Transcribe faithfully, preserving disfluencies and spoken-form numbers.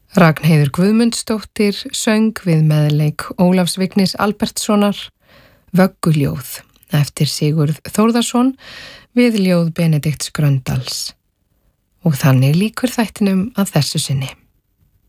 Ragnheiður Guðmundsdóttir söng við meðleik Ólafs Vignis Albertssonar Vögguljóð eftir Sigurð Þórðarson við ljóð Benedikts Gröndals. Og þannig lýkur þættinum að þessu sinni.